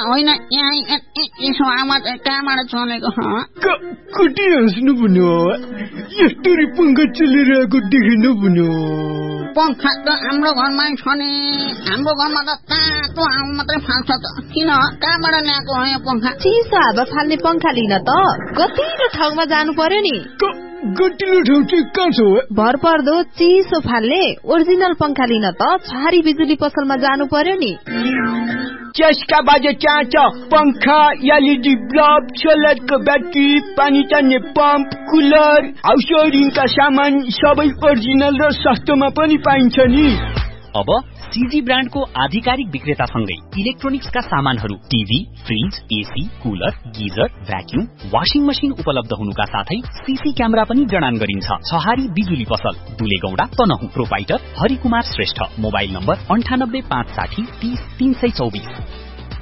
होइन यहाँ यसो आवाज कहाँबाट चलेको कति हाँस्नु भन्यो यस्तरी पंखा चलिरहेको देखिनु भन्यो पंखा त हाम्रो घरमै छ नि हाम्रो घरमा त तातो हावा मात्रै फाल्छ त किन कहाँबाट ल्याएको हो यो पंखा चिसो हावा फाल्ने पंखा लिन त गतिलो ठाउँमा जानु पर्यो नि गतिलो ठाउँ चाहिँ कहाँ छ भर पर्दो चिसो फाल्ने ओरिजिनल पंखा लिन त छहारी बिजुली पसलमा जानु पर्यो नि चस्का बाजे चाहन्छ पंखा एलईडी बल्ब सोलरको ब्याट्री पानी तान्ने पम्प कुलर हाउस होल्डिङका सामान सबै ओरिजिनल र सस्तोमा पनि पाइन्छ नि अब सीजी ब्रान्डको आधिकारिक विक्रेतासँगै इलेक्ट्रोनिक्सका सामानहरू TV fridge AC cooler geyser vacuum washing machine उपलब्ध हुनुका साथै सीसी क्यामेरा पनि जडान गरिन्छ छहारी बिजुली पसल दुलेगौडा Tanahun proprietor Harikumar Shrestha mobile number 9856030324